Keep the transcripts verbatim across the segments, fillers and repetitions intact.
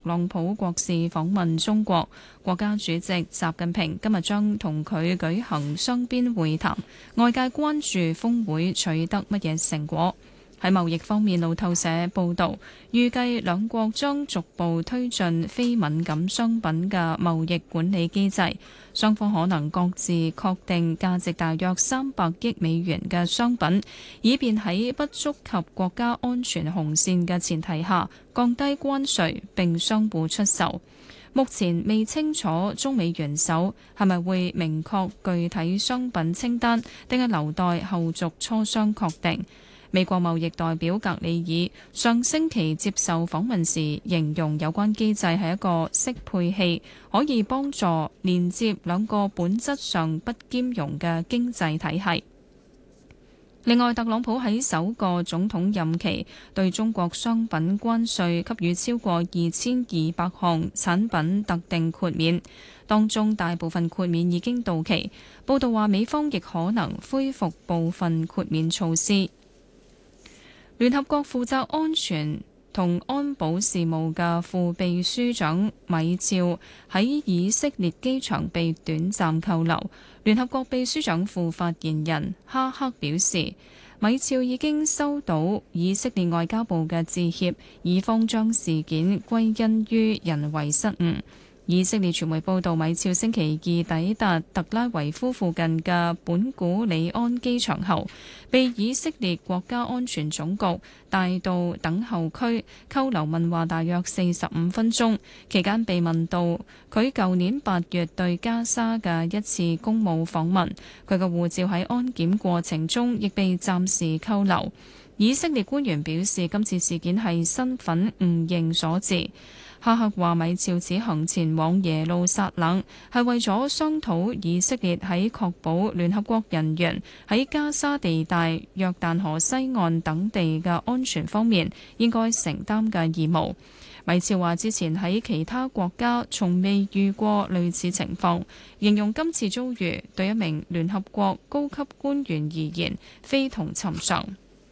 朗普國事訪問中國，國家主席習近平今日將同佢舉行雙邊會談，外界關注峰會取得乜嘢成果。喺貿易方面，路透社報導，預計兩國將逐步推進非敏感商品嘅貿易管理機制，雙方可能各自確定價值大約三百億美元嘅商品，以便喺不觸及國家安全紅線嘅前提下降低關稅並相互出售。目前未清楚中美元首係咪會明確具體商品清單，定係留待後續磋商確定。美國貿易代表格里爾上星期接受訪問時形容有關機制係一個適配器，可以幫助連接兩個本質上不兼容嘅經濟體系。另外，特朗普喺首個總統任期對中國商品關稅給予超過二千二百項產品特定豁免，當中大部分豁免已經到期。報道話美方亦可能恢復部分豁免措施。聯合國負責安全同安保事務嘅副秘書長米肖喺以色列機場被短暫扣留。聯合國秘書長副發言人哈克表示，米肖已經收到以色列外交部嘅致歉，以方將事件歸因於人為失誤。以色列傳媒報道，米肖星期二抵達特拉維夫附近嘅本古里安機場後，被以色列國家安全總局帶到等候區扣留問話大約四十五分鐘，期間被問到佢舊年八月對加沙嘅一次公務訪問，佢嘅護照喺安檢過程中亦被暫時扣留。以色列官員表示，今次事件係身份誤認所致。哈克話米肖此行前往耶路撒冷係為咗商討以色列喺確保聯合國人員喺加沙地帶、約旦河西岸等地嘅安全方面應該承擔嘅義務。米肖話之前喺其他國家從未遇過類似情況，形容今次遭遇對一名聯合國高級官員而言非同尋常。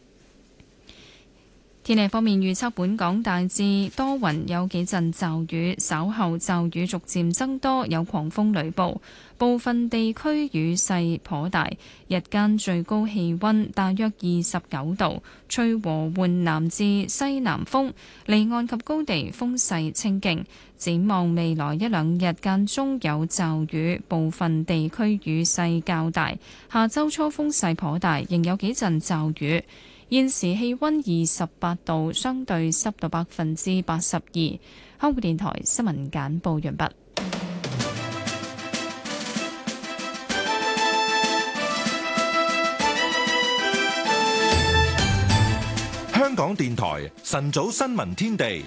天氣方面預測，本港大致多雲，有幾陣驟雨，稍後驟雨逐漸增多，有狂風雷暴，部分地區雨勢頗大。日間最高氣溫大約二十九度，吹和緩南至西南風，離岸及高地風勢清勁。展望未來一兩日間中有驟雨，部分地區雨勢較大。下周初風勢頗大，仍有幾陣驟雨。現時氣溫二十八度，相對濕度百分之八十二。香港電台新聞簡報完畢。 香港電台晨早新聞天地。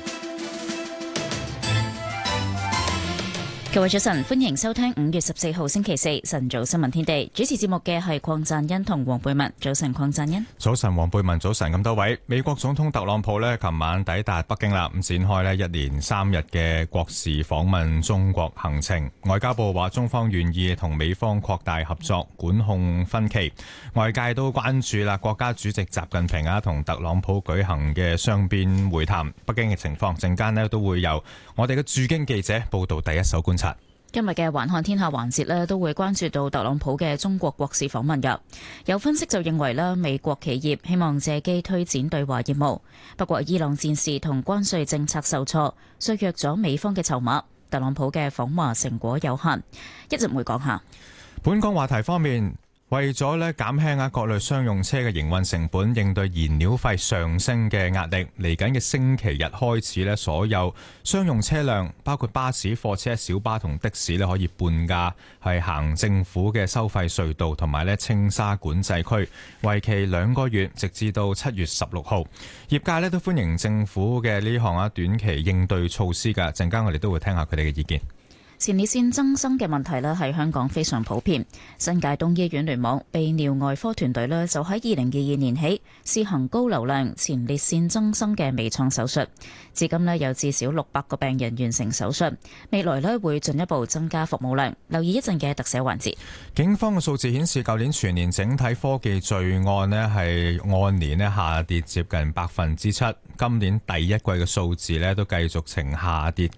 各位早晨，歡迎收聽五月十四號星期四晨早新聞天地。主持節目嘅係鄺贊恩同黃貝文。早晨，鄺贊恩。 早晨，黃貝文。早晨，咁多位。美國總統特朗普呢，琴晚抵達北京啦，咁展開呢一連三日嘅國事訪問中國行程。外交部話，中方願意同美方擴大合作，管控分歧。外界都關注啦，國家主席習近平啊同特朗普舉行嘅雙邊會談，北京嘅情況，陣間呢都會由我哋嘅駐京記者報道第一手觀察。 今日嘅環看天下環節呢，都會關注到特朗普嘅中國國事訪問嘅。有分析就認為呢，美國企業希望借機推展對華業務，不過伊朗戰事同關稅政策受挫，削弱咗美方嘅籌碼。特朗普嘅訪華成果有限，一陣會講下。 本港話題方面，為咗咧減輕啊各類商用車嘅營運成本，應對燃料費上升嘅壓力，嚟緊嘅星期日開始咧，所有商用車輛包括巴士、貨車、小巴同的士咧，可以半價係行政府嘅收費隧道同埋咧青沙管制區，為期兩個月，直至到七月十六號。業界咧都歡迎政府嘅呢項啊短期應對措施㗎，陣間我哋都會聽下佢哋嘅意見。 前列腺增生嘅問題咧喺香港非常普遍，新界東醫院聯網泌尿外科團隊咧就喺二零二二年起試行高流量前列腺增生嘅微創手術，至今咧有至少六百個病人完成手術，未來咧會進一步增加服務量。留意一陣嘅特寫環節。 警方嘅數字顯示，舊年全年整體科技罪案咧係按年咧下跌接近百分之七，今年第一季嘅數字咧都繼續呈下跌